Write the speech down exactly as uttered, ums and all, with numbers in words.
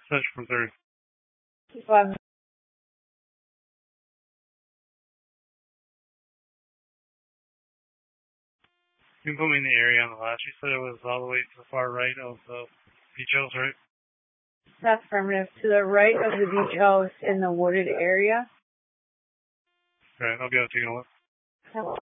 Search for third. Five. You can put me in the area on the last. You said it was all the way to the far right of the beach house, right? That's affirmative. To the right of the beach house in the wooded area. Right, I'll be out taking a look. Yep.